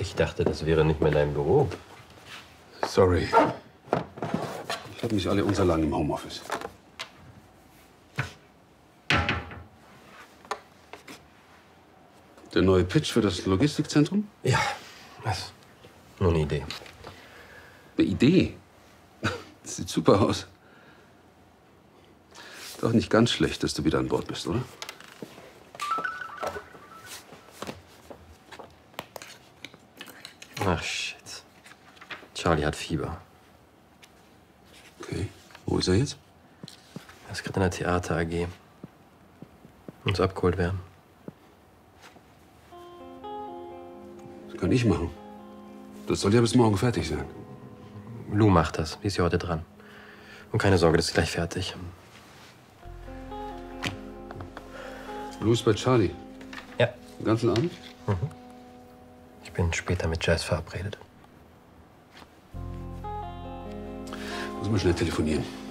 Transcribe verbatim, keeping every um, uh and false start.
Ich dachte, das wäre nicht mehr in deinem Büro. Sorry. Ich habe nicht alle Unterlagen im Homeoffice. Der neue Pitch für das Logistikzentrum? Ja, das ist nur eine Idee. Eine Idee? Das sieht super aus. Doch nicht ganz schlecht, dass du wieder an Bord bist, oder? Ach, shit. Charlie hat Fieber. Okay. Wo ist er jetzt? Er ist gerade in der Theater A G. Muss abgeholt werden. Das kann ich machen. Das soll ja bis morgen fertig sein. Lou macht das. Die ist ja heute dran. Und keine Sorge, das ist gleich fertig. Lou ist bei Charlie. Ja. Den ganzen Abend? Mhm. Ich bin später mit Jazz verabredet. Muss mal schnell telefonieren.